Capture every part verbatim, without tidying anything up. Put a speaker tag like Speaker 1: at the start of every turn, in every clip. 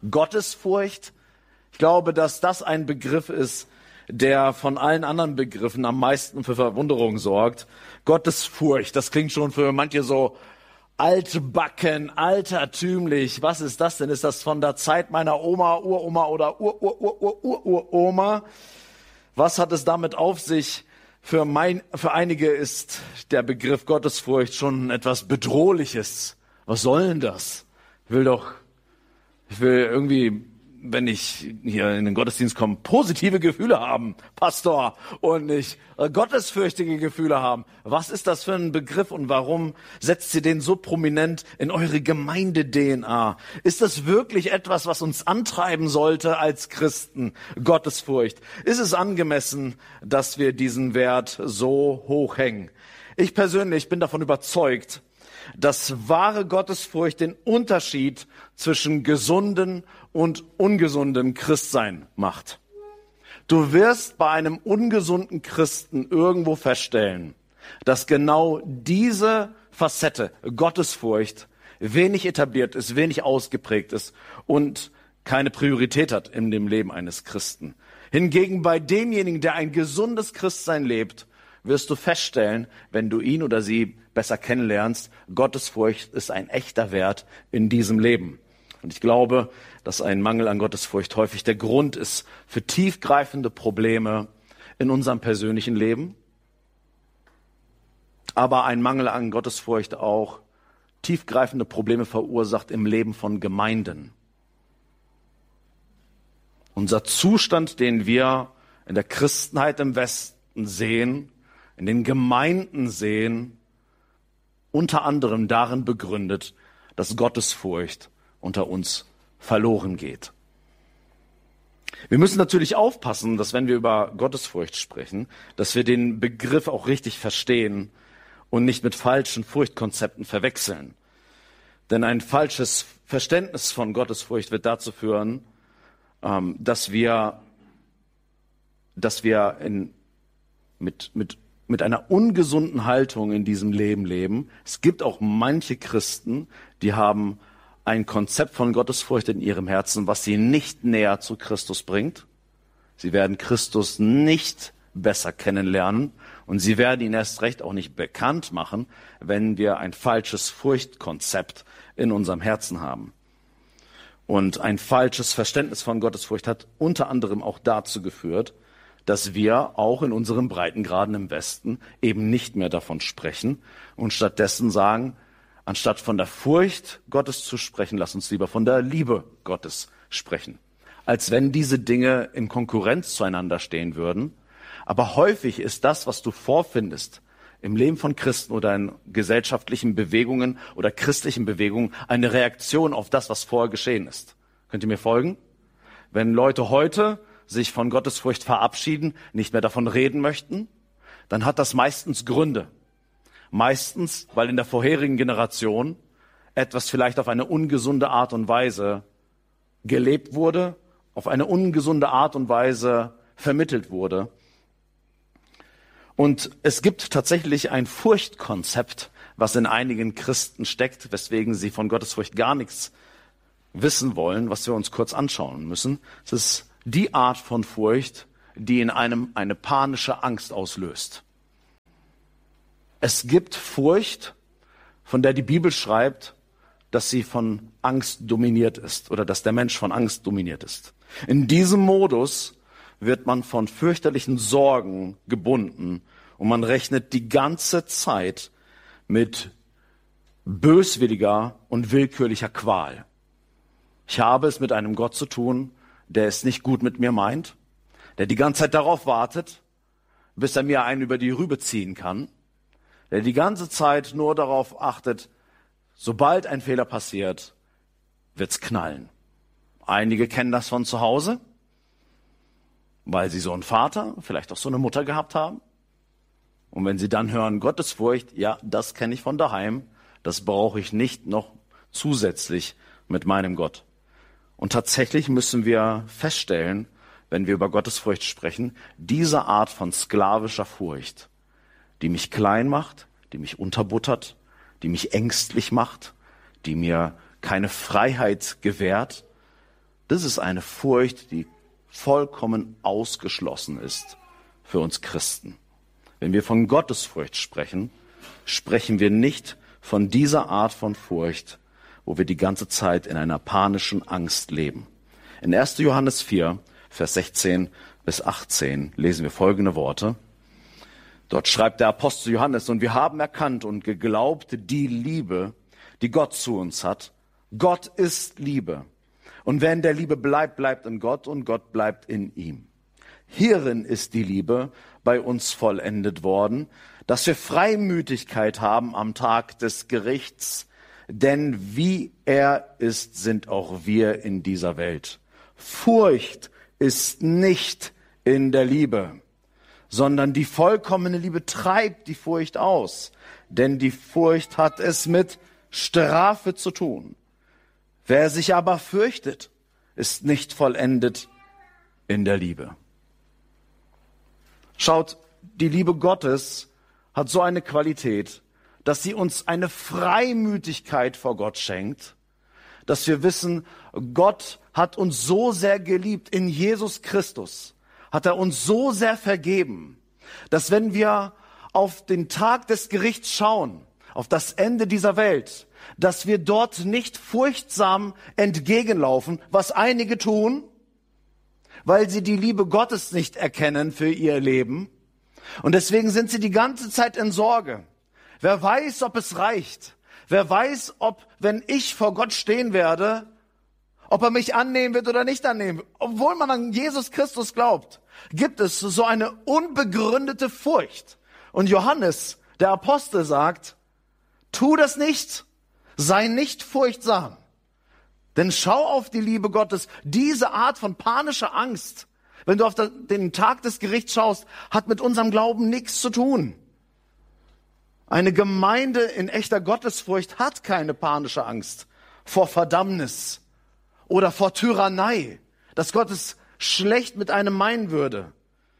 Speaker 1: Gottesfurcht. Ich glaube, dass das ein Begriff ist, der von allen anderen Begriffen am meisten für Verwunderung sorgt. Gottesfurcht, das klingt schon für manche so altbacken, altertümlich. Was ist das denn? Ist das von der Zeit meiner Oma, Uroma oder Ur-Ur-Ur-Ur-Uroma? Was hat es damit auf sich? Für, mein, für einige ist der Begriff Gottesfurcht schon etwas Bedrohliches. Was soll denn das? Ich will doch, ich will irgendwie, wenn ich hier in den Gottesdienst komme, positive Gefühle haben, Pastor, und nicht äh, gottesfürchtige Gefühle haben. Was ist das für ein Begriff und warum setzt ihr den so prominent in eure Gemeinde-D N A? Ist das wirklich etwas, was uns antreiben sollte als Christen? Gottesfurcht. Ist es angemessen, dass wir diesen Wert so hoch hängen? Ich persönlich bin davon überzeugt, dass wahre Gottesfurcht den Unterschied zwischen gesunden und ungesunden Christsein macht. Du wirst bei einem ungesunden Christen irgendwo feststellen, dass genau diese Facette Gottesfurcht wenig etabliert ist, wenig ausgeprägt ist und keine Priorität hat in dem Leben eines Christen. Hingegen bei demjenigen, der ein gesundes Christsein lebt, wirst du feststellen, wenn du ihn oder sie besser kennenlernst, Gottesfurcht ist ein echter Wert in diesem Leben. Und ich glaube, dass ein Mangel an Gottesfurcht häufig der Grund ist für tiefgreifende Probleme in unserem persönlichen Leben, aber ein Mangel an Gottesfurcht auch tiefgreifende Probleme verursacht im Leben von Gemeinden. Unser Zustand, den wir in der Christenheit im Westen sehen, in den Gemeinden sehen, unter anderem darin begründet, dass Gottesfurcht unter uns verloren geht. Wir müssen natürlich aufpassen, dass wenn wir über Gottesfurcht sprechen, dass wir den Begriff auch richtig verstehen und nicht mit falschen Furchtkonzepten verwechseln. Denn ein falsches Verständnis von Gottesfurcht wird dazu führen, dass wir, dass wir in, mit, mit mit einer ungesunden Haltung in diesem Leben leben. Es gibt auch manche Christen, die haben ein Konzept von Gottesfurcht in ihrem Herzen, was sie nicht näher zu Christus bringt. Sie werden Christus nicht besser kennenlernen und sie werden ihn erst recht auch nicht bekannt machen, wenn wir ein falsches Furchtkonzept in unserem Herzen haben. Und ein falsches Verständnis von Gottesfurcht hat unter anderem auch dazu geführt, dass wir auch in unseren Breitengraden im Westen eben nicht mehr davon sprechen und stattdessen sagen, anstatt von der Furcht Gottes zu sprechen, lass uns lieber von der Liebe Gottes sprechen. Als wenn diese Dinge in Konkurrenz zueinander stehen würden. Aber häufig ist das, was du vorfindest im Leben von Christen oder in gesellschaftlichen Bewegungen oder christlichen Bewegungen, eine Reaktion auf das, was vorher geschehen ist. Könnt ihr mir folgen? Wenn Leute heute sich von Gottesfurcht verabschieden, nicht mehr davon reden möchten, dann hat das meistens Gründe. Meistens, weil in der vorherigen Generation etwas vielleicht auf eine ungesunde Art und Weise gelebt wurde, auf eine ungesunde Art und Weise vermittelt wurde. Und es gibt tatsächlich ein Furchtkonzept, was in einigen Christen steckt, weswegen sie von Gottesfurcht gar nichts wissen wollen, was wir uns kurz anschauen müssen. Es ist die Art von Furcht, die in einem eine panische Angst auslöst. Es gibt Furcht, von der die Bibel schreibt, dass sie von Angst dominiert ist oder dass der Mensch von Angst dominiert ist. In diesem Modus wird man von fürchterlichen Sorgen gebunden und man rechnet die ganze Zeit mit böswilliger und willkürlicher Qual. Ich habe es mit einem Gott zu tun, der es nicht gut mit mir meint, der die ganze Zeit darauf wartet, bis er mir einen über die Rübe ziehen kann, der die ganze Zeit nur darauf achtet, sobald ein Fehler passiert, wird's knallen. Einige kennen das von zu Hause, weil sie so einen Vater, vielleicht auch so eine Mutter gehabt haben. Und wenn sie dann hören, Gottesfurcht, ja, das kenne ich von daheim, das brauche ich nicht noch zusätzlich mit meinem Gott. Und tatsächlich müssen wir feststellen, wenn wir über Gottesfurcht sprechen, diese Art von sklavischer Furcht, die mich klein macht, die mich unterbuttert, die mich ängstlich macht, die mir keine Freiheit gewährt, Das ist eine Furcht, die vollkommen ausgeschlossen ist für uns Christen. Wenn wir von Gottesfurcht sprechen, sprechen wir nicht von dieser Art von Furcht, wo wir die ganze Zeit in einer panischen Angst leben. In erster Johannes vier, Vers sechzehn bis achtzehn lesen wir folgende Worte. Dort schreibt der Apostel Johannes: Und wir haben erkannt und geglaubt die Liebe, die Gott zu uns hat. Gott ist Liebe. Und wer in der Liebe bleibt, bleibt in Gott und Gott bleibt in ihm. Hierin ist die Liebe bei uns vollendet worden, dass wir Freimütigkeit haben am Tag des Gerichts. Denn wie er ist, sind auch wir in dieser Welt. Furcht ist nicht in der Liebe, sondern die vollkommene Liebe treibt die Furcht aus. Denn die Furcht hat es mit Strafe zu tun. Wer sich aber fürchtet, ist nicht vollendet in der Liebe. Schaut, die Liebe Gottes hat so eine Qualität, dass sie uns eine Freimütigkeit vor Gott schenkt, dass wir wissen, Gott hat uns so sehr geliebt in Jesus Christus, hat er uns so sehr vergeben, dass wenn wir auf den Tag des Gerichts schauen, auf das Ende dieser Welt, dass wir dort nicht furchtsam entgegenlaufen, was einige tun, weil sie die Liebe Gottes nicht erkennen für ihr Leben. Und deswegen sind sie die ganze Zeit in Sorge. Wer weiß, ob es reicht? Wer weiß, ob, wenn ich vor Gott stehen werde, ob er mich annehmen wird oder nicht annehmen wird? Obwohl man an Jesus Christus glaubt, gibt es so eine unbegründete Furcht. Und Johannes, der Apostel, sagt, tu das nicht, sei nicht furchtsam. Denn schau auf die Liebe Gottes. Diese Art von panischer Angst, wenn du auf den Tag des Gerichts schaust, hat mit unserem Glauben nichts zu tun. Eine Gemeinde in echter Gottesfurcht hat keine panische Angst vor Verdammnis oder vor Tyrannei, dass Gott es schlecht mit einem meinen würde.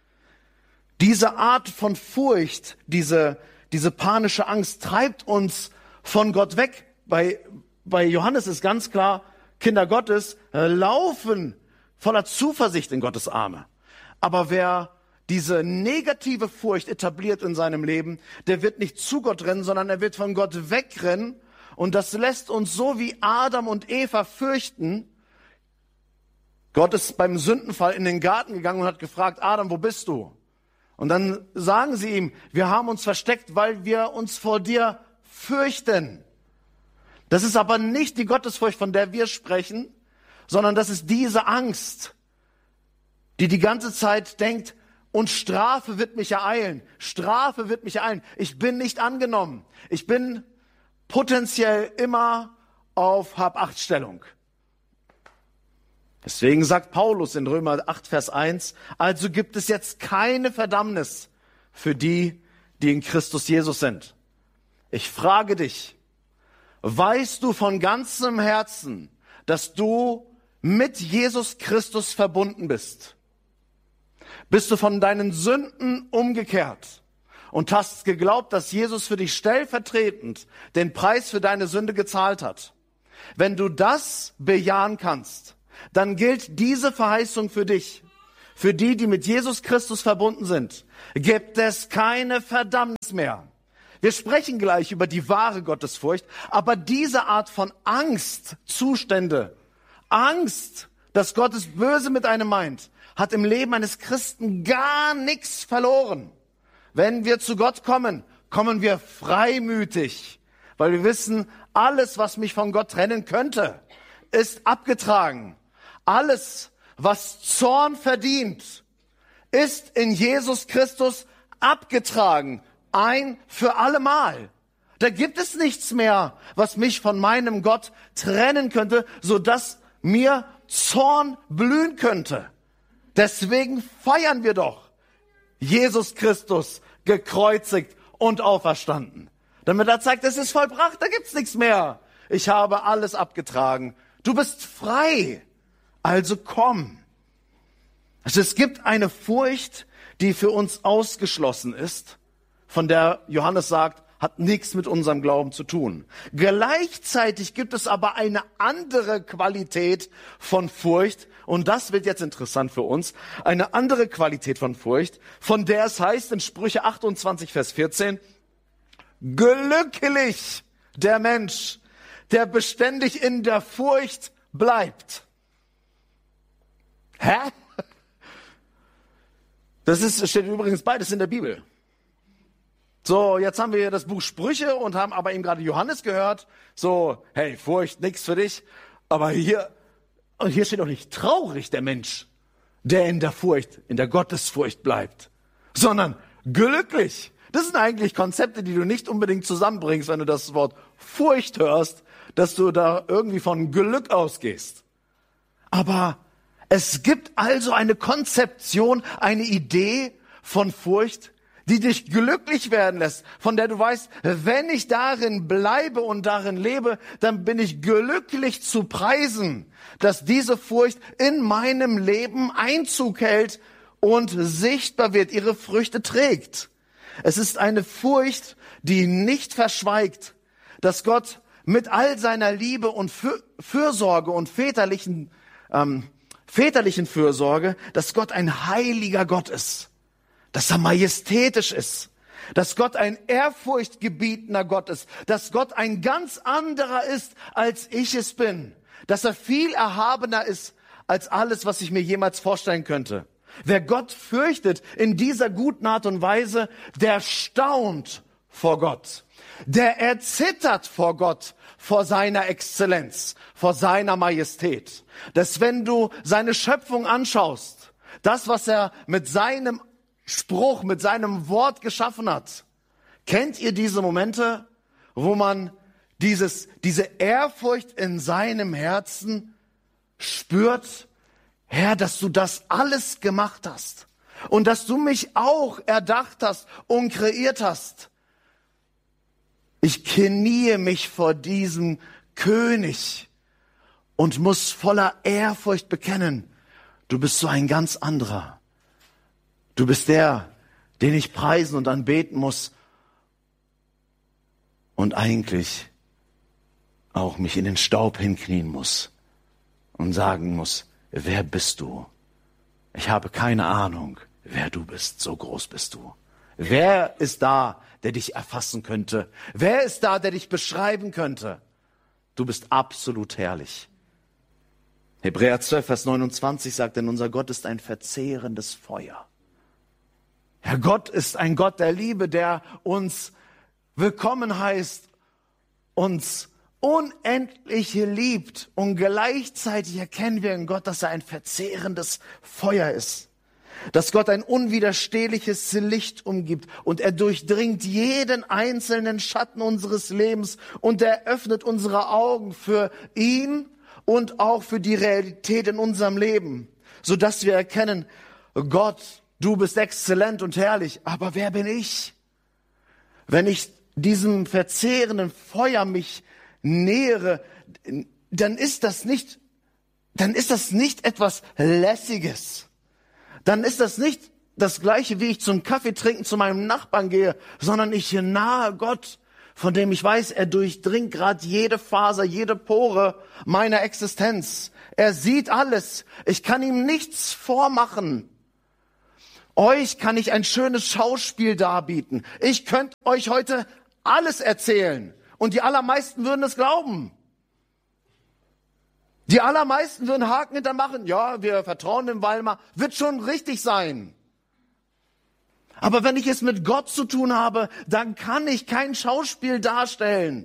Speaker 1: Diese Art von Furcht, diese, diese panische Angst treibt uns von Gott weg. Bei, bei Johannes ist ganz klar, Kinder Gottes laufen voller Zuversicht in Gottes Arme. Aber wer diese negative Furcht etabliert in seinem Leben, der wird nicht zu Gott rennen, sondern er wird von Gott wegrennen. Und das lässt uns so wie Adam und Eva fürchten. Gott ist beim Sündenfall in den Garten gegangen und hat gefragt, Adam, wo bist du? Und dann sagen sie ihm, wir haben uns versteckt, weil wir uns vor dir fürchten. Das ist aber nicht die Gottesfurcht, von der wir sprechen, sondern das ist diese Angst, die die ganze Zeit denkt, und Strafe wird mich ereilen. Strafe wird mich ereilen. Ich bin nicht angenommen. Ich bin potenziell immer auf Hab-Acht-Stellung. Deswegen sagt Paulus in Römer acht, Vers eins, also gibt es jetzt keine Verdammnis für die, die in Christus Jesus sind. Ich frage dich, weißt du von ganzem Herzen, dass du mit Jesus Christus verbunden bist? Bist du von deinen Sünden umgekehrt und hast geglaubt, dass Jesus für dich stellvertretend den Preis für deine Sünde gezahlt hat? Wenn du das bejahen kannst, dann gilt diese Verheißung für dich, für die, die mit Jesus Christus verbunden sind. Gibt es keine Verdammnis mehr. Wir sprechen gleich über die wahre Gottesfurcht, aber diese Art von Angstzustände, Angst, dass Gottes Böse mit einem meint, hat im Leben eines Christen gar nichts verloren. Wenn wir zu Gott kommen, kommen wir freimütig, weil wir wissen, alles, was mich von Gott trennen könnte, ist abgetragen. Alles, was Zorn verdient, ist in Jesus Christus abgetragen. Ein für allemal. Da gibt es nichts mehr, was mich von meinem Gott trennen könnte, sodass mir Zorn blühen könnte. Deswegen feiern wir doch Jesus Christus gekreuzigt und auferstanden. Damit er zeigt, es ist vollbracht, da gibt's nichts mehr. Ich habe alles abgetragen. Du bist frei. Also komm. Also es gibt eine Furcht, die für uns ausgeschlossen ist, von der Johannes sagt, hat nichts mit unserem Glauben zu tun. Gleichzeitig gibt es aber eine andere Qualität von Furcht, und das wird jetzt interessant für uns, eine andere Qualität von Furcht, von der es heißt in Sprüche achtundzwanzig, Vers vierzehn, glücklich der Mensch, der beständig in der Furcht bleibt. Hä? Das ist, steht übrigens beides in der Bibel. So, jetzt haben wir hier das Buch Sprüche und haben aber eben gerade Johannes gehört. So, hey, Furcht, nix für dich. Aber hier, und hier steht auch nicht traurig der Mensch, der in der Furcht, in der Gottesfurcht bleibt, sondern glücklich. Das sind eigentlich Konzepte, die du nicht unbedingt zusammenbringst, wenn du das Wort Furcht hörst, dass du da irgendwie von Glück ausgehst. Aber es gibt also eine Konzeption, eine Idee von Furcht, die dich glücklich werden lässt, von der du weißt, wenn ich darin bleibe und darin lebe, dann bin ich glücklich zu preisen, dass diese Furcht in meinem Leben Einzug hält und sichtbar wird, ihre Früchte trägt. Es ist eine Furcht, die nicht verschweigt, dass Gott mit all seiner Liebe und Fürsorge und väterlichen, ähm, väterlichen Fürsorge, dass Gott ein heiliger Gott ist, dass er majestätisch ist, dass Gott ein ehrfurchtgebietender Gott ist, dass Gott ein ganz anderer ist, als ich es bin, dass er viel erhabener ist als alles, was ich mir jemals vorstellen könnte. Wer Gott fürchtet in dieser guten Art und Weise, der staunt vor Gott. Der erzittert vor Gott, vor seiner Exzellenz, vor seiner Majestät. Dass wenn du seine Schöpfung anschaust, das, was er mit seinem Spruch, mit seinem Wort geschaffen hat, kennt ihr diese Momente, wo man dieses, diese Ehrfurcht in seinem Herzen spürt? Herr, dass du das alles gemacht hast und dass du mich auch erdacht hast und kreiert hast. Ich kniee mich vor diesem König und muss voller Ehrfurcht bekennen, du bist so ein ganz anderer. Du bist der, den ich preisen und anbeten muss und eigentlich auch mich in den Staub hinknien muss und sagen muss, wer bist du? Ich habe keine Ahnung, wer du bist. So groß bist du. Wer ist da, der dich erfassen könnte? Wer ist da, der dich beschreiben könnte? Du bist absolut herrlich. Hebräer zwölf, Vers neunundzwanzig sagt, denn unser Gott ist ein verzehrendes Feuer. Herr Gott ist ein Gott der Liebe, der uns willkommen heißt, uns unendlich liebt, und gleichzeitig erkennen wir in Gott, dass er ein verzehrendes Feuer ist. Dass Gott ein unwiderstehliches Licht umgibt und er durchdringt jeden einzelnen Schatten unseres Lebens und er öffnet unsere Augen für ihn und auch für die Realität in unserem Leben, sodass wir erkennen, Gott, du bist exzellent und herrlich, aber wer bin ich? Wenn ich diesem verzehrenden Feuer mich nähere, dann ist das nicht, dann ist das nicht etwas Lässiges. Dann ist das nicht das Gleiche, wie ich zum Kaffee trinken zu meinem Nachbarn gehe, sondern ich nahe Gott, von dem ich weiß, er durchdringt gerade jede Faser, jede Pore meiner Existenz. Er sieht alles. Ich kann ihm nichts vormachen. Euch kann ich ein schönes Schauspiel darbieten. Ich könnte euch heute alles erzählen. Und die allermeisten würden es glauben. Die allermeisten würden Haken hintermachen. Ja, wir vertrauen dem Weimar. Wird schon richtig sein. Aber wenn ich es mit Gott zu tun habe, dann kann ich kein Schauspiel darstellen.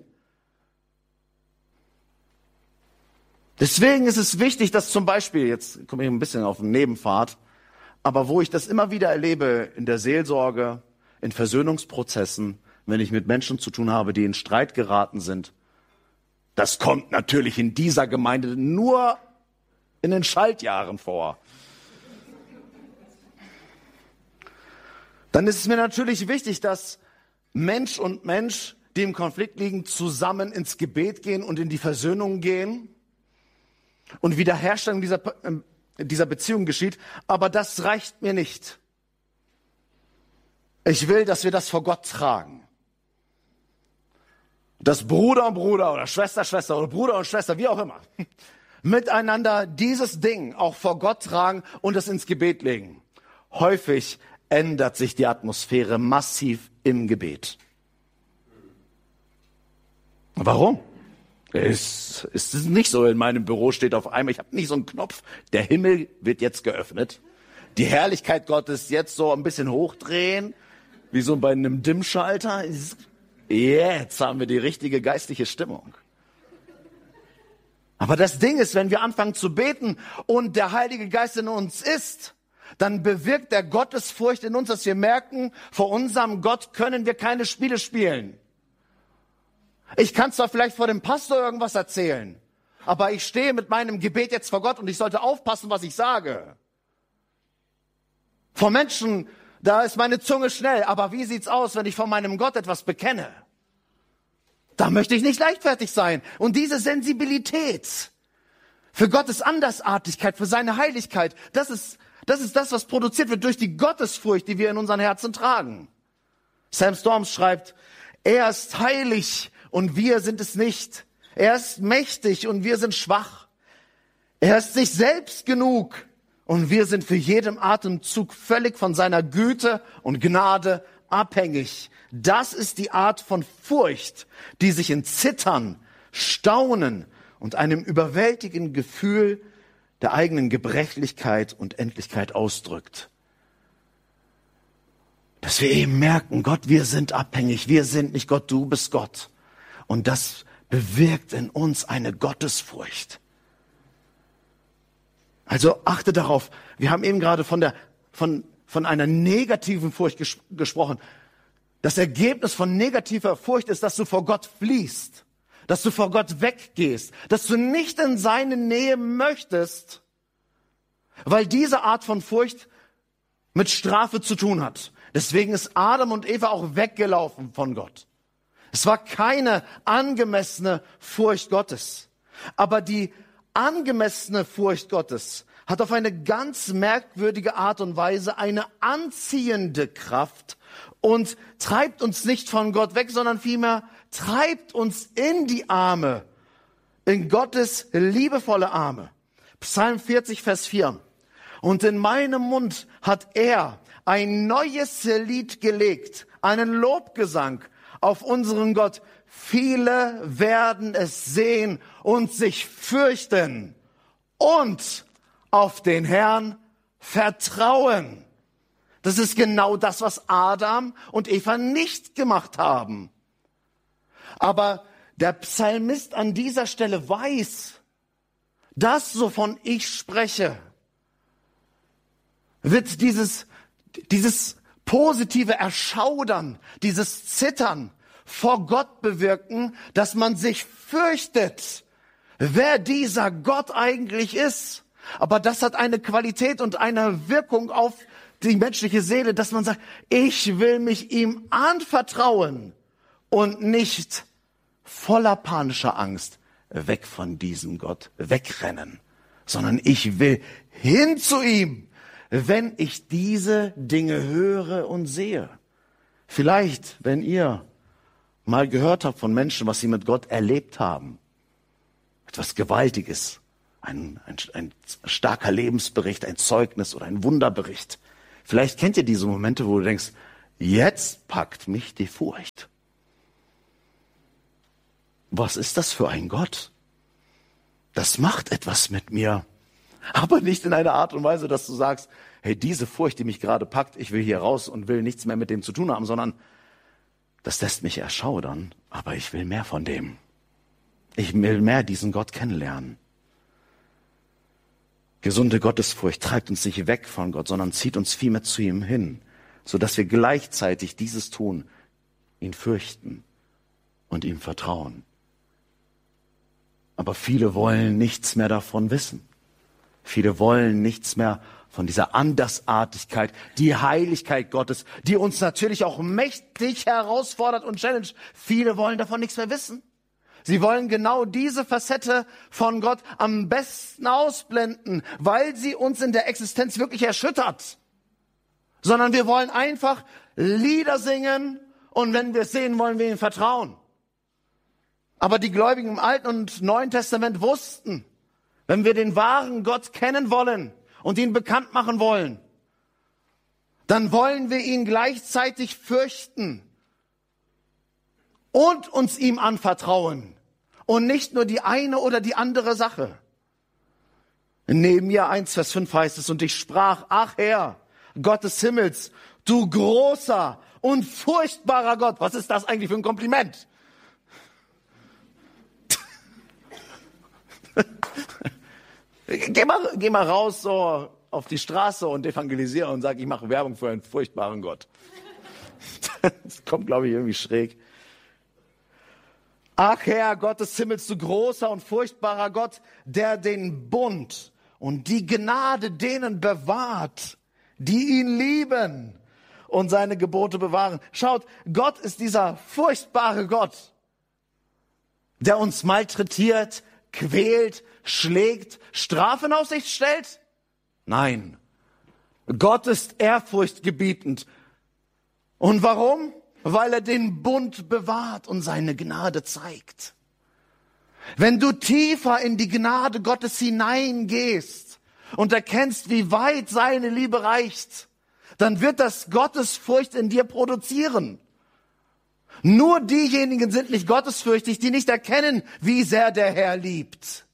Speaker 1: Deswegen ist es wichtig, dass zum Beispiel, jetzt komme ich ein bisschen auf eine Nebenfahrt, aber wo ich das immer wieder erlebe in der Seelsorge, in Versöhnungsprozessen, wenn ich mit Menschen zu tun habe, die in Streit geraten sind. Das kommt natürlich in dieser Gemeinde nur in den Schaltjahren vor. Dann ist es mir natürlich wichtig, dass Mensch und Mensch, die im Konflikt liegen, zusammen ins Gebet gehen und in die Versöhnung gehen und Wiederherstellung dieser, dieser Beziehung geschieht. Aber das reicht mir nicht. Ich will, dass wir das vor Gott tragen. dass Bruder und Bruder oder Schwester, Schwester oder Bruder und Schwester, wie auch immer, miteinander dieses Ding auch vor Gott tragen und es ins Gebet legen. Häufig ändert sich die Atmosphäre massiv im Gebet. Warum? Es ist nicht so, in meinem Büro steht auf einmal, ich habe nicht so einen Knopf, der Himmel wird jetzt geöffnet. Die Herrlichkeit Gottes jetzt so ein bisschen hochdrehen, wie so bei einem Dimmschalter. Jetzt haben wir die richtige geistliche Stimmung. Aber das Ding ist, wenn wir anfangen zu beten und der Heilige Geist in uns ist, dann bewirkt der Gottesfurcht in uns, dass wir merken, vor unserem Gott können wir keine Spiele spielen. Ich kann zwar vielleicht vor dem Pastor irgendwas erzählen, aber ich stehe mit meinem Gebet jetzt vor Gott und ich sollte aufpassen, was ich sage. Vor Menschen, da ist meine Zunge schnell, aber wie sieht's aus, wenn ich vor meinem Gott etwas bekenne? Da möchte ich nicht leichtfertig sein. Und diese Sensibilität für Gottes Andersartigkeit, für seine Heiligkeit, das ist, das ist das, was produziert wird durch die Gottesfurcht, die wir in unseren Herzen tragen. Sam Storms schreibt, er ist heilig und wir sind es nicht. Er ist mächtig und wir sind schwach. Er ist sich selbst genug und wir sind für jeden Atemzug völlig von seiner Güte und Gnade abhängig. Das ist die Art von Furcht, die sich in Zittern, Staunen und einem überwältigenden Gefühl der eigenen Gebrechlichkeit und Endlichkeit ausdrückt. Dass wir eben merken, Gott, wir sind abhängig, wir sind nicht Gott, du bist Gott. Und das bewirkt in uns eine Gottesfurcht. Also achte darauf, wir haben eben gerade von der, von, von einer negativen Furcht ges- gesprochen. Das Ergebnis von negativer Furcht ist, dass du vor Gott fliehst, dass du vor Gott weggehst, dass du nicht in seine Nähe möchtest, weil diese Art von Furcht mit Strafe zu tun hat. Deswegen ist Adam und Eva auch weggelaufen von Gott. Es war keine angemessene Furcht Gottes. Aber die angemessene Furcht Gottes hat auf eine ganz merkwürdige Art und Weise eine anziehende Kraft und treibt uns nicht von Gott weg, sondern vielmehr treibt uns in die Arme, in Gottes liebevolle Arme. Psalm vierzig, Vers vier. Und in meinem Mund hat er ein neues Lied gelegt, einen Lobgesang auf unseren Gott. Viele werden es sehen und sich fürchten und auf den Herrn vertrauen. Das ist genau das, was Adam und Eva nicht gemacht haben. Aber der Psalmist an dieser Stelle weiß, das, wovon ich spreche, wird dieses, dieses positive Erschaudern, dieses Zittern vor Gott bewirken, dass man sich fürchtet, wer dieser Gott eigentlich ist. Aber das hat eine Qualität und eine Wirkung auf die menschliche Seele, dass man sagt, ich will mich ihm anvertrauen und nicht voller panischer Angst weg von diesem Gott wegrennen, sondern ich will hin zu ihm, wenn ich diese Dinge höre und sehe. Vielleicht, wenn ihr mal gehört habt von Menschen, was sie mit Gott erlebt haben, etwas Gewaltiges, ein, ein, ein starker Lebensbericht, ein Zeugnis oder ein Wunderbericht. Vielleicht kennt ihr diese Momente, wo du denkst, jetzt packt mich die Furcht. Was ist das für ein Gott? Das macht etwas mit mir. Aber nicht in einer Art und Weise, dass du sagst, hey, diese Furcht, die mich gerade packt, ich will hier raus und will nichts mehr mit dem zu tun haben, sondern das lässt mich erschaudern, aber ich will mehr von dem. Ich will mehr diesen Gott kennenlernen. Gesunde Gottesfurcht treibt uns nicht weg von Gott, sondern zieht uns vielmehr zu ihm hin, sodass wir gleichzeitig dieses tun, ihn fürchten und ihm vertrauen. Aber viele wollen nichts mehr davon wissen. Viele wollen nichts mehr von dieser Andersartigkeit, die Heiligkeit Gottes, die uns natürlich auch mächtig herausfordert und challenge. Viele wollen davon nichts mehr wissen. Sie wollen genau diese Facette von Gott am besten ausblenden, weil sie uns in der Existenz wirklich erschüttert. Sondern wir wollen einfach Lieder singen und wenn wir es sehen, wollen wir ihm vertrauen. Aber die Gläubigen im Alten und Neuen Testament wussten, wenn wir den wahren Gott kennen wollen und ihn bekannt machen wollen, dann wollen wir ihn gleichzeitig fürchten und uns ihm anvertrauen und nicht nur die eine oder die andere Sache. In Nehemia eins, Vers fünf heißt es, und ich sprach, ach Herr, Gott des Himmels, du großer und furchtbarer Gott. Was ist das eigentlich für ein Kompliment? Geh mal, geh mal raus so auf die Straße und evangelisiere und sag, ich mache Werbung für einen furchtbaren Gott. Das kommt, glaube ich, irgendwie schräg. Ach Herr, Gott des Himmels, du großer und furchtbarer Gott, der den Bund und die Gnade denen bewahrt, die ihn lieben und seine Gebote bewahren. Schaut, Gott ist dieser furchtbare Gott, der uns malträtiert, quält, schlägt, Strafe in Aussicht stellt? Nein, Gott ist ehrfurchtgebietend. Und warum? Weil er den Bund bewahrt und seine Gnade zeigt. Wenn du tiefer in die Gnade Gottes hineingehst und erkennst, wie weit seine Liebe reicht, dann wird das Gottesfurcht in dir produzieren. Nur diejenigen sind nicht gottesfürchtig, die nicht erkennen, wie sehr der Herr liebt.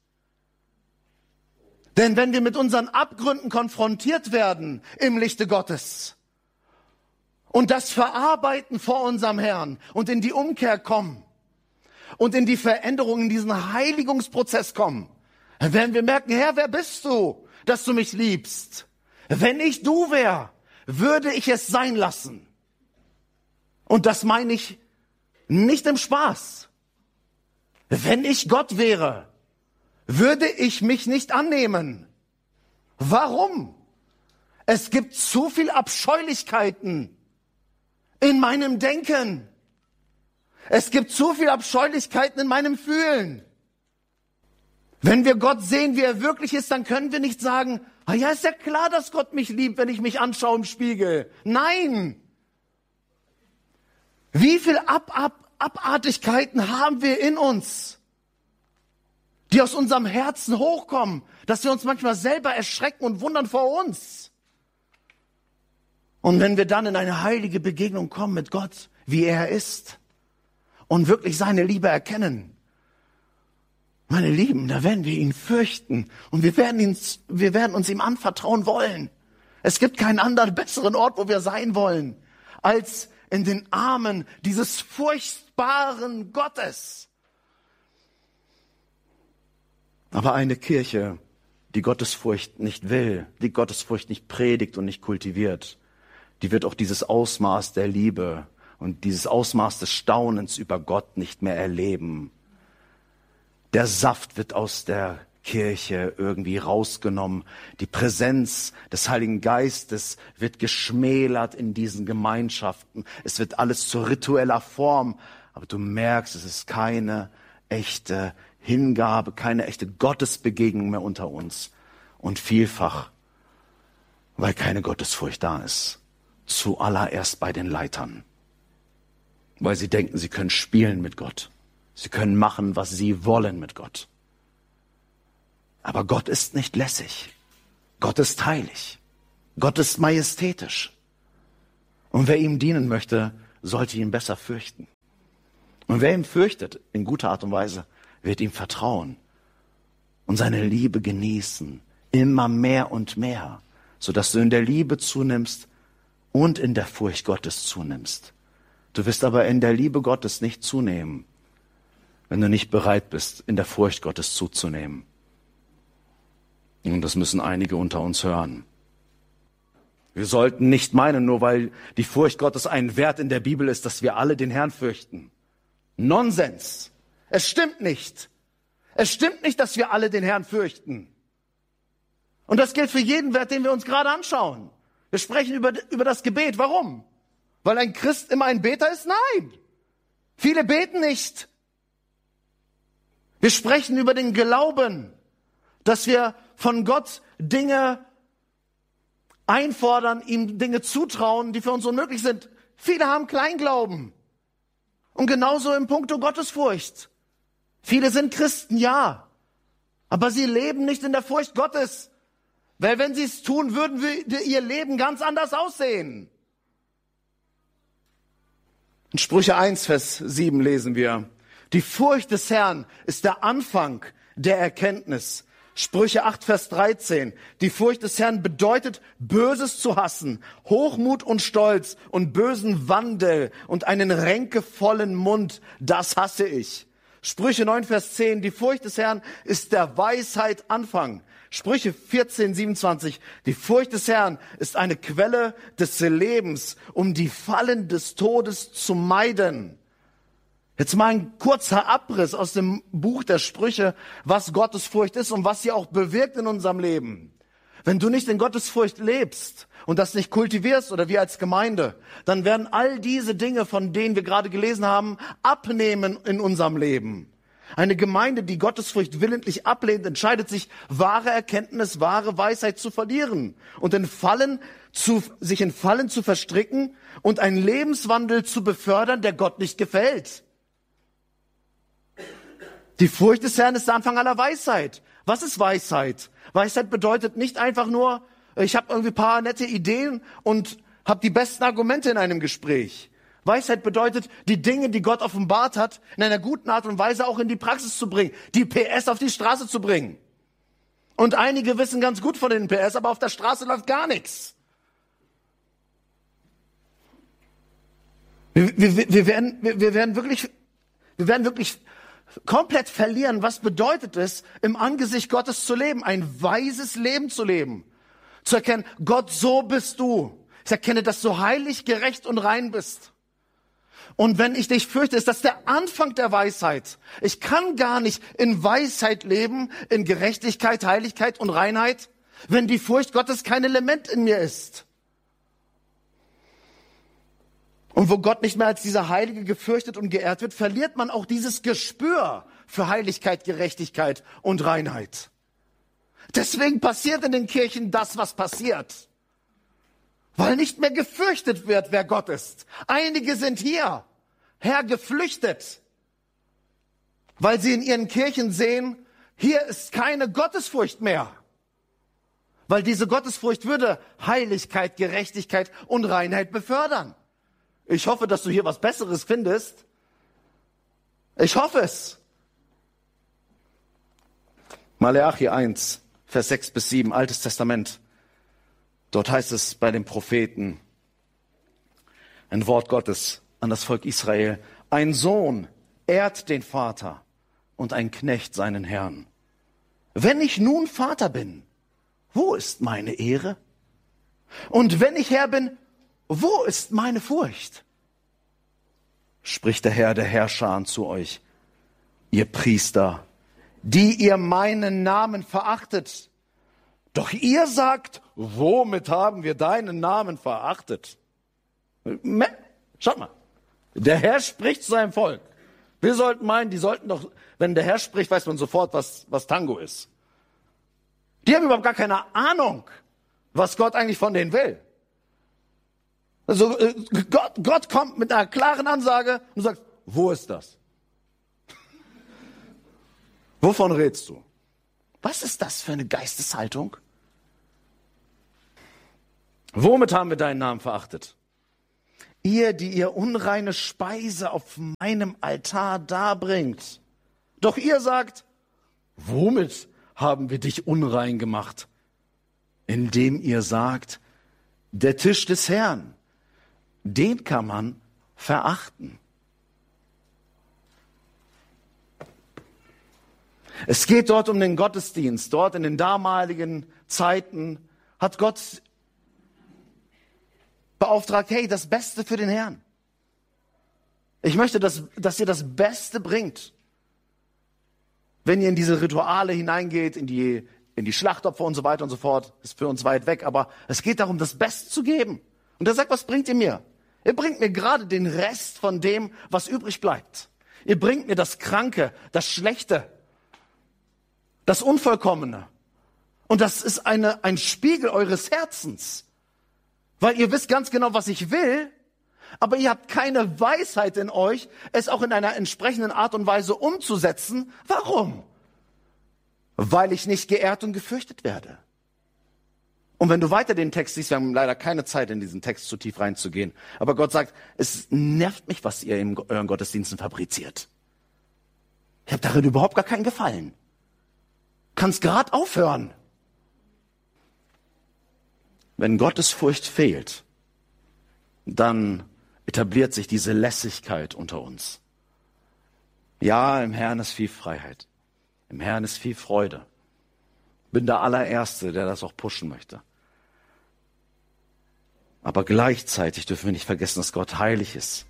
Speaker 1: Denn wenn wir mit unseren Abgründen konfrontiert werden im Lichte Gottes und das verarbeiten vor unserem Herrn und in die Umkehr kommen und in die Veränderung, in diesen Heiligungsprozess kommen, dann werden wir merken, Herr, wer bist du, dass du mich liebst? Wenn ich du wäre, würde ich es sein lassen. Und das meine ich nicht im Spaß. Wenn ich Gott wäre, würde ich mich nicht annehmen. Warum? Es gibt zu viel Abscheulichkeiten in meinem Denken. Es gibt zu viel Abscheulichkeiten in meinem Fühlen. Wenn wir Gott sehen, wie er wirklich ist, dann können wir nicht sagen, ah ja, ist ja klar, dass Gott mich liebt, wenn ich mich anschaue im Spiegel. Nein! Wie viel Ab Ab Abartigkeiten haben wir in uns, die aus unserem Herzen hochkommen, dass wir uns manchmal selber erschrecken und wundern vor uns. Und wenn wir dann in eine heilige Begegnung kommen mit Gott, wie er ist, und wirklich seine Liebe erkennen, meine Lieben, da werden wir ihn fürchten und wir werden, ihn, wir werden uns ihm anvertrauen wollen. Es gibt keinen anderen besseren Ort, wo wir sein wollen, als in den Armen dieses furchtbaren Gottes. Aber eine Kirche, die Gottesfurcht nicht will, die Gottesfurcht nicht predigt und nicht kultiviert, die wird auch dieses Ausmaß der Liebe und dieses Ausmaß des Staunens über Gott nicht mehr erleben. Der Saft wird aus der Kirche irgendwie rausgenommen. Die Präsenz des Heiligen Geistes wird geschmälert in diesen Gemeinschaften. Es wird alles zu ritueller Form. Aber du merkst, es ist keine echte Hingabe, keine echte Gottesbegegnung mehr unter uns. Und vielfach, weil keine Gottesfurcht da ist. Zuallererst bei den Leitern. Weil sie denken, sie können spielen mit Gott. Sie können machen, was sie wollen mit Gott. Aber Gott ist nicht lässig. Gott ist heilig. Gott ist majestätisch. Und wer ihm dienen möchte, sollte ihn besser fürchten. Und wer ihn fürchtet, in guter Art und Weise, wird ihm vertrauen und seine Liebe genießen, immer mehr und mehr, sodass du in der Liebe zunimmst und in der Furcht Gottes zunimmst. Du wirst aber in der Liebe Gottes nicht zunehmen, wenn du nicht bereit bist, in der Furcht Gottes zuzunehmen. Und das müssen einige unter uns hören. Wir sollten nicht meinen, nur weil die Furcht Gottes ein Wert in der Bibel ist, dass wir alle den Herrn fürchten. Nonsens. Es stimmt nicht. Es stimmt nicht, dass wir alle den Herrn fürchten. Und das gilt für jeden Wert, den wir uns gerade anschauen. Wir sprechen über, über das Gebet. Warum? Weil ein Christ immer ein Beter ist? Nein. Viele beten nicht. Wir sprechen über den Glauben, dass wir von Gott Dinge einfordern, ihm Dinge zutrauen, die für uns unmöglich sind. Viele haben Kleinglauben. Und genauso im Punkto Gottesfurcht. Viele sind Christen, ja. Aber sie leben nicht in der Furcht Gottes. Weil wenn sie es tun, würden wir ihr Leben ganz anders aussehen. In Sprüche eins, Vers sieben lesen wir: Die Furcht des Herrn ist der Anfang der Erkenntnis. Sprüche acht, Vers dreizehn. Die Furcht des Herrn bedeutet, Böses zu hassen, Hochmut und Stolz und bösen Wandel und einen ränkevollen Mund. Das hasse ich. Sprüche neun, Vers zehn. Die Furcht des Herrn ist der Weisheit Anfang. Sprüche vierzehn, siebenundzwanzig. Die Furcht des Herrn ist eine Quelle des Lebens, um die Fallen des Todes zu meiden. Jetzt mal ein kurzer Abriss aus dem Buch der Sprüche, was Gottesfurcht ist und was sie auch bewirkt in unserem Leben. Wenn du nicht in Gottesfurcht lebst und das nicht kultivierst oder wir als Gemeinde, dann werden all diese Dinge, von denen wir gerade gelesen haben, abnehmen in unserem Leben. Eine Gemeinde, die Gottesfurcht willentlich ablehnt, entscheidet sich, wahre Erkenntnis, wahre Weisheit zu verlieren und in Fallen zu, sich in Fallen zu verstricken und einen Lebenswandel zu befördern, der Gott nicht gefällt. Die Furcht des Herrn ist der Anfang aller Weisheit. Was ist Weisheit? Weisheit bedeutet nicht einfach nur, ich habe irgendwie ein paar nette Ideen und habe die besten Argumente in einem Gespräch. Weisheit bedeutet, die Dinge, die Gott offenbart hat, in einer guten Art und Weise auch in die Praxis zu bringen, die P S auf die Straße zu bringen. Und einige wissen ganz gut von den P S, aber auf der Straße läuft gar nichts. Wir, wir, wir, werden, wir, wir werden wirklich, wir werden wirklich komplett verlieren, was bedeutet es, im Angesicht Gottes zu leben, ein weises Leben zu leben. Zu erkennen, Gott, so bist du. Ich erkenne, dass du heilig, gerecht und rein bist. Und wenn ich dich fürchte, ist das der Anfang der Weisheit. Ich kann gar nicht in Weisheit leben, in Gerechtigkeit, Heiligkeit und Reinheit, wenn die Furcht Gottes kein Element in mir ist. Und wo Gott nicht mehr als dieser Heilige gefürchtet und geehrt wird, verliert man auch dieses Gespür für Heiligkeit, Gerechtigkeit und Reinheit. Deswegen passiert in den Kirchen das, was passiert. Weil nicht mehr gefürchtet wird, wer Gott ist. Einige sind hier, hergeflüchtet, weil sie in ihren Kirchen sehen, hier ist keine Gottesfurcht mehr. Weil diese Gottesfurcht würde Heiligkeit, Gerechtigkeit und Reinheit befördern. Ich hoffe, dass du hier was Besseres findest. Ich hoffe es. Maleachi eins, Vers sechs bis sieben, Altes Testament. Dort heißt es bei den Propheten, ein Wort Gottes an das Volk Israel: Ein Sohn ehrt den Vater und ein Knecht seinen Herrn. Wenn ich nun Vater bin, wo ist meine Ehre? Und wenn ich Herr bin, wo ist meine Furcht? Spricht der Herr der Herrscher zu euch, ihr Priester, die ihr meinen Namen verachtet. Doch ihr sagt, womit haben wir deinen Namen verachtet? Schaut mal, der Herr spricht zu seinem Volk. Wir sollten meinen, die sollten doch, wenn der Herr spricht, weiß man sofort, was, was Tango ist. Die haben überhaupt gar keine Ahnung, was Gott eigentlich von denen will. Also Gott, Gott kommt mit einer klaren Ansage und sagt, wo ist das? Wovon redest du? Was ist das für eine Geisteshaltung? Womit haben wir deinen Namen verachtet? Ihr, die ihr unreine Speise auf meinem Altar darbringt. Doch ihr sagt, womit haben wir dich unrein gemacht? Indem ihr sagt, der Tisch des Herrn, den kann man verachten. Es geht dort um den Gottesdienst. Dort in den damaligen Zeiten hat Gott beauftragt, hey, das Beste für den Herrn. Ich möchte, dass, dass ihr das Beste bringt. Wenn ihr in diese Rituale hineingeht, in die, in die Schlachtopfer und so weiter und so fort, ist für uns weit weg, aber es geht darum, das Beste zu geben. Und er sagt, was bringt ihr mir? Ihr bringt mir gerade den Rest von dem, was übrig bleibt. Ihr bringt mir das Kranke, das Schlechte, das Unvollkommene. Und das ist eine, ein Spiegel eures Herzens. Weil ihr wisst ganz genau, was ich will, aber ihr habt keine Weisheit in euch, es auch in einer entsprechenden Art und Weise umzusetzen. Warum? Weil ich nicht geehrt und gefürchtet werde. Und wenn du weiter den Text siehst, wir haben leider keine Zeit, in diesen Text zu tief reinzugehen, aber Gott sagt, es nervt mich, was ihr in euren Gottesdiensten fabriziert. Ich habe darin überhaupt gar keinen Gefallen. Kannst gerade aufhören. Wenn Gottesfurcht fehlt, dann etabliert sich diese Lässigkeit unter uns. Ja, im Herrn ist viel Freiheit. Im Herrn ist viel Freude. Bin der allererste, der das auch pushen möchte. Aber gleichzeitig dürfen wir nicht vergessen, dass Gott heilig ist.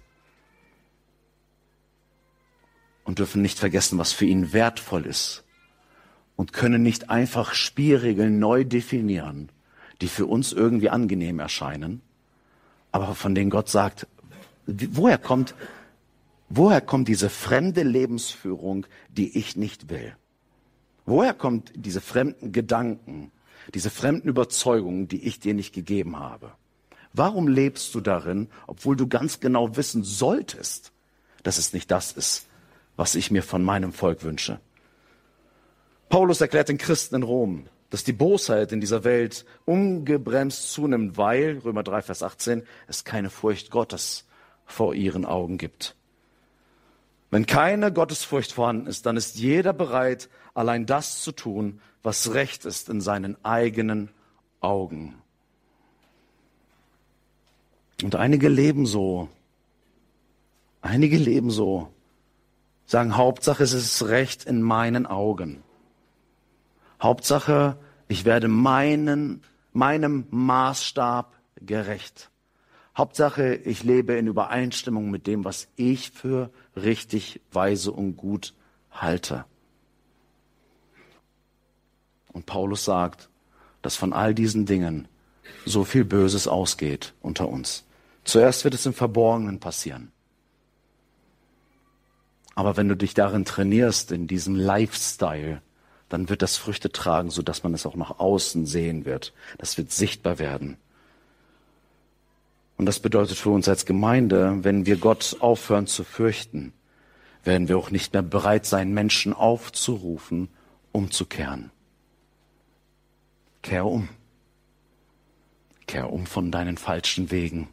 Speaker 1: Und dürfen nicht vergessen, was für ihn wertvoll ist. Und können nicht einfach Spielregeln neu definieren, die für uns irgendwie angenehm erscheinen, aber von denen Gott sagt, woher kommt, woher kommt diese fremde Lebensführung, die ich nicht will? Woher kommt diese fremden Gedanken, diese fremden Überzeugungen, die ich dir nicht gegeben habe? Warum lebst du darin, obwohl du ganz genau wissen solltest, dass es nicht das ist, was ich mir von meinem Volk wünsche? Paulus erklärt den Christen in Rom, dass die Bosheit in dieser Welt ungebremst zunimmt, weil, Römer drei, Vers achtzehn, es keine Furcht Gottes vor ihren Augen gibt. Wenn keine Gottesfurcht vorhanden ist, dann ist jeder bereit, allein das zu tun, was recht ist in seinen eigenen Augen. Und einige leben so, einige leben so, sagen, Hauptsache es ist recht in meinen Augen. Hauptsache, ich werde meinen, meinem Maßstab gerecht. Hauptsache, ich lebe in Übereinstimmung mit dem, was ich für richtig, weise und gut halte. Und Paulus sagt, dass von all diesen Dingen so viel Böses ausgeht unter uns. Zuerst wird es im Verborgenen passieren. Aber wenn du dich darin trainierst, in diesem Lifestyle, dann wird das Früchte tragen, sodass man es auch nach außen sehen wird. Das wird sichtbar werden. Und das bedeutet für uns als Gemeinde, wenn wir Gott aufhören zu fürchten, werden wir auch nicht mehr bereit sein, Menschen aufzurufen, umzukehren. Kehr um. Kehr um von deinen falschen Wegen.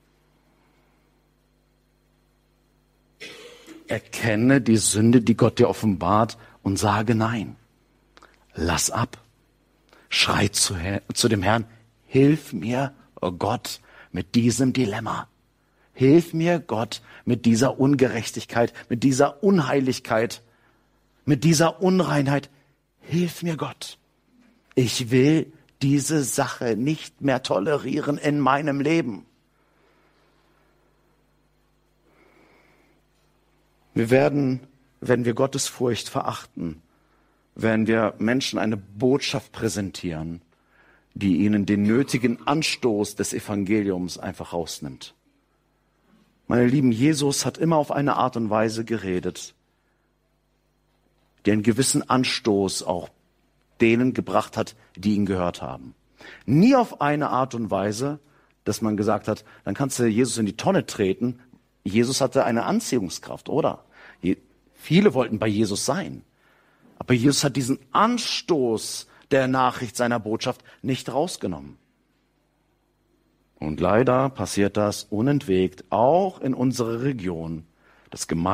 Speaker 1: Erkenne die Sünde, die Gott dir offenbart, und sage nein. Lass ab. Schrei zu, zu dem Herrn, hilf mir, oh Gott, mit diesem Dilemma. Hilf mir, Gott, mit dieser Ungerechtigkeit, mit dieser Unheiligkeit, mit dieser Unreinheit. Hilf mir, Gott. Ich will diese Sache nicht mehr tolerieren in meinem Leben. Wir werden, wenn wir Gottes Furcht verachten, werden wir Menschen eine Botschaft präsentieren, die ihnen den nötigen Anstoß des Evangeliums einfach rausnimmt. Meine Lieben, Jesus hat immer auf eine Art und Weise geredet, die einen gewissen Anstoß auch denen gebracht hat, die ihn gehört haben. Nie auf eine Art und Weise, dass man gesagt hat, dann kannst du Jesus in die Tonne treten. Jesus hatte eine Anziehungskraft, oder? Viele wollten bei Jesus sein. Aber Jesus hat diesen Anstoß der Nachricht seiner Botschaft nicht rausgenommen. Und leider passiert das unentwegt auch in unserer Region, dass Gemeinden